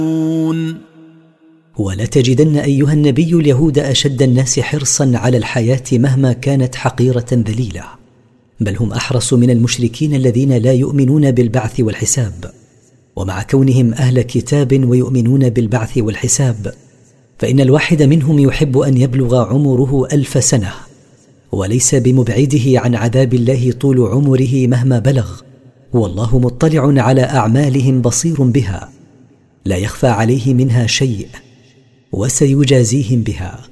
ولتجدن أيها النبي اليهود أشد الناس حرصا على الحياة مهما كانت حقيرة ذليلة، بل هم أحرص من المشركين الذين لا يؤمنون بالبعث والحساب. ومع كونهم أهل كتاب ويؤمنون بالبعث والحساب، فإن الواحد منهم يحب أن يبلغ عمره 1000 سنة، وليس بمبعده عن عذاب الله طول عمره مهما بلغ، والله مطلع على أعمالهم بصير بها، لا يخفى عليه منها شيء، وسيجازيهم بها.